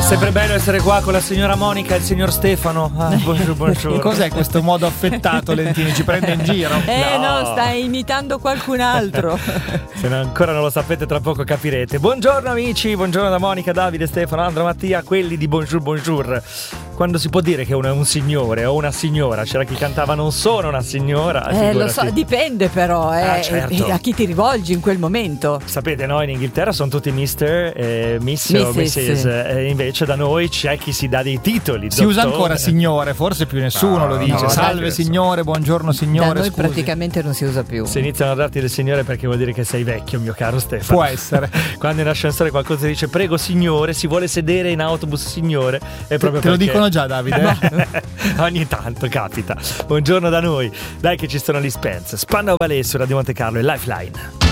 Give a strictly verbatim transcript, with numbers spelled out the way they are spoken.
sempre bello essere qua con la signora Monica e il signor Stefano. Ah, buongiorno, buongiorno. Cos'è questo modo affettato, Lentini? Ci prende in giro? Eh no, No. stai imitando qualcun altro. Se non- ancora non lo sapete, tra poco capirete. Buongiorno amici, buongiorno da Monica, Davide, Stefano, Andro, Mattia, quelli di Bonjour Bonjour. Quando si può dire che uno è un signore o una signora? C'era chi cantava non sono una signora. Eh, lo figurati. so, dipende però, eh, Ah, certo. e a chi ti rivolgi in quel momento. Sapete, no, in Inghilterra sono tutti mister, eh, miss o missus. missus E invece da noi c'è chi si dà dei titoli. Si usa dottore. ancora signore, forse più nessuno No, lo dice. no, Salve dai, signore, buongiorno Da signore, noi scusi. praticamente non si usa più. Se iniziano a darti del signore perché vuol dire che sei vecchio, mio caro Stefano. Può essere. Quando in ascensore qualcosa ti dice prego signore, si vuole sedere in autobus signore, è proprio Te lo perché- dicono già, Davide? Ogni tanto capita. Buongiorno da noi. Dai che ci sono gli Spence. Spandau Ballet su Radio Monte Carlo e Lifeline.